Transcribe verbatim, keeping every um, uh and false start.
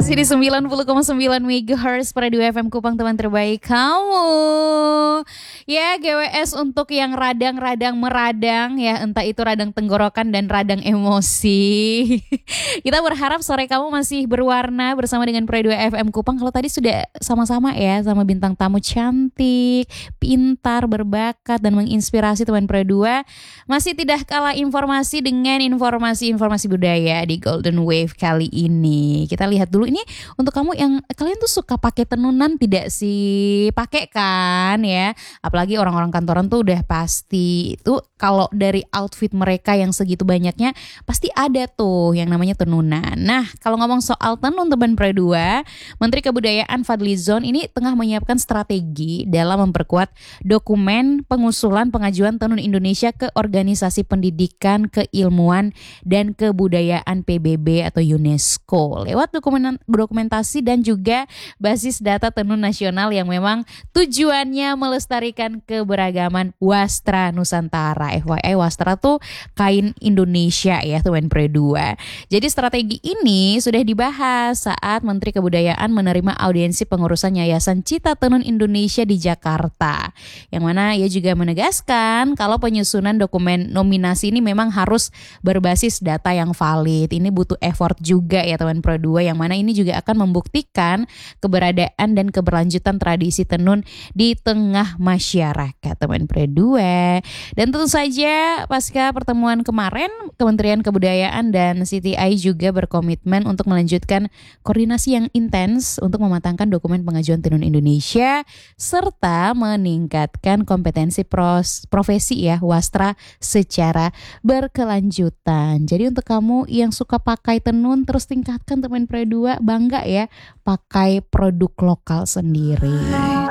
Masih di sembilan puluh koma sembilan megahertz Radio F M Kupang, teman terbaik kamu. Ya, G W S untuk yang radang-radang meradang ya, entah itu radang tenggorokan dan radang emosi. Kita berharap sore kamu masih berwarna bersama dengan Radio F M Kupang. Kalau tadi sudah sama-sama ya sama bintang tamu cantik, pintar, berbakat dan menginspirasi teman Pro dua. Masih tidak kalah informasi dengan informasi-informasi budaya di Golden Wave kali ini. Kita lihat dulu ini untuk kamu yang kalian tuh suka pakai tenunan tidak sih? Pakai kan ya. Apalagi orang-orang kantoran tuh udah pasti itu kalau dari outfit mereka yang segitu banyaknya pasti ada tuh yang namanya tenunan. Nah, kalau ngomong soal tenun teman Pro dua, Menteri Kebudayaan Fadlizon ini tengah menyiapkan strategi dalam memperkuat dokumen pengusulan pengajuan tenun Indonesia ke Organisasi Pendidikan, Keilmuan dan Kebudayaan P B B atau UNESCO lewat dokumen dokumentasi dan juga basis data tenun nasional yang memang tujuannya melestarikan keberagaman wastra Nusantara. F Y I, wastra tuh kain Indonesia ya teman Pro dua. Jadi strategi ini sudah dibahas saat Menteri Kebudayaan menerima audiensi pengurusan Yayasan Cita Tenun Indonesia di Jakarta. Yang mana ia juga menegaskan kalau penyusunan dokumen nominasi ini memang harus berbasis data yang valid. Ini butuh effort juga ya teman Pro dua, yang mana ini juga akan membuktikan keberadaan dan keberlanjutan tradisi tenun di tengah masyarakat teman Pro dua. Dan tentu saja pasca pertemuan kemarin Kementerian Kebudayaan dan C T I juga berkomitmen untuk melanjutkan koordinasi yang intens untuk mematangkan dokumen pengajuan tenun Indonesia serta meningkatkan kompetensi pros, profesi ya wastra secara berkelanjutan. Jadi untuk kamu yang suka pakai tenun, terus tingkatkan teman Pro dua, bangga ya pakai produk lokal sendiri.